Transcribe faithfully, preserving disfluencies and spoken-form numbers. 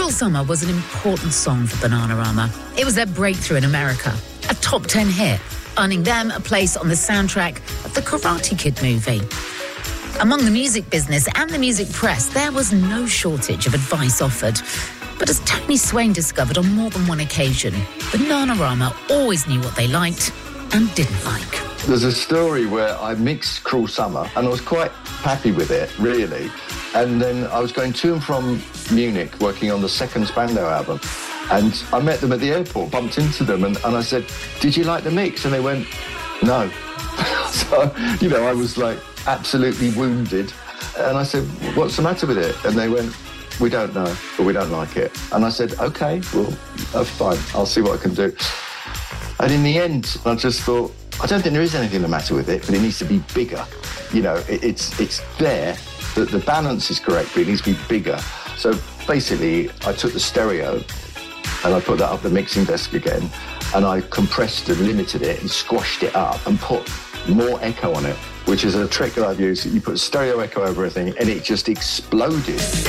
Cruel Summer was an important song for Bananarama. It was their breakthrough in America, a top ten hit, earning them a place on the soundtrack of the Karate Kid movie. Among the music business and the music press, there was no shortage of advice offered. But as Tony Swain discovered on more than one occasion, Bananarama always knew what they liked and didn't like. There's a story where I mixed Cruel Summer and I was quite happy with it, really. And then I was going to and from Munich working on the second Spandau album. And I met them at the airport, bumped into them, and, and I said, "Did you like the mix?" And they went, "No." So, you know, I was like absolutely wounded. And I said, "What's the matter with it?" And they went, "We don't know, but we don't like it." And I said, "Okay, well, that's fine. I'll see what I can do." And in the end, I just thought, I don't think there is anything the matter with it, but it needs to be bigger. You know, it, it's it's there, the, the balance is correct, but it needs to be bigger. So basically, I took the stereo and I put that up the mixing desk again, and I compressed and limited it and squashed it up and put more echo on it, which is a trick that I've used. You put stereo echo over everything and it just exploded.